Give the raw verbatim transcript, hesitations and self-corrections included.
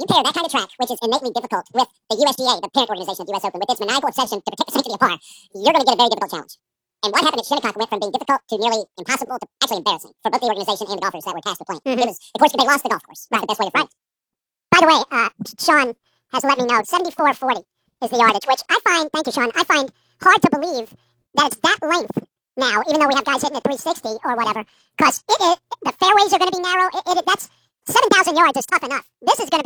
You pair that kind of track, which is innately difficult, with the U S G A, the parent organization of the U S Open, with its maniacal obsession to protect the sanctity of par, you're going to get a very difficult challenge. And what happened at Shinnecock went from being difficult to nearly impossible to actually embarrassing for both the organization and the golfers that were tasked with playing. Mm-hmm. It was, of course, they lost the golf course. That's right. The best way to frame it. By the way, uh, Sean has let me know seventy-four forty is the yardage, which I find, thank you, Sean, I find hard to believe that it's that length now, even though we have guys hitting at three sixty or whatever, because it, it, the fairways are going to be narrow. It, it, that's seven thousand yards is tough enough. This is going to be